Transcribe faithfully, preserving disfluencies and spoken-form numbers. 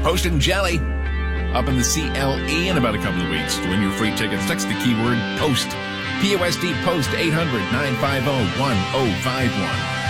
Post and Jelly up in the C L E in about a couple of weeks. To win your free tickets, text the keyword POST. P O S T, POST, eight hundred, nine five zero, one zero five one.